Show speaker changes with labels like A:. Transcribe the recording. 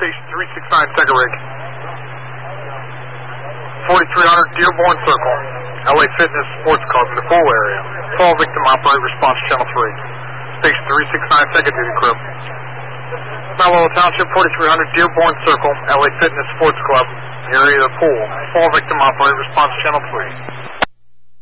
A: Station 369 Second Rig. 4300 Dearborn Circle, LA Fitness Sports Club in the pool area. Fall victim operate response channel 3. Station 369 Second Duty Crew. Mount Laurel Township, 4300 Dearborn Circle, LA Fitness Sports Club, area of the pool. Fall victim operate response channel 3.